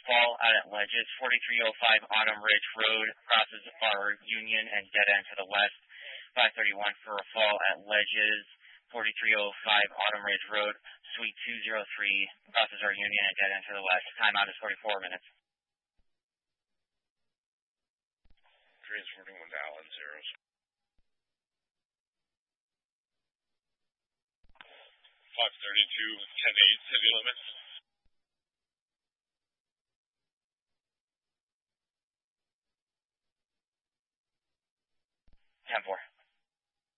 fall out at Ledges. 4305 Autumn Ridge Road crosses our Union and dead end to the west. 531 for a fall at Ledges. 4305 Autumn Ridge Road, Suite 203 crosses our Union and dead end to the west. Timeout is 44 minutes. Transporting 1 to Allen, zeros. 532, 10-8, city limits. 10-4.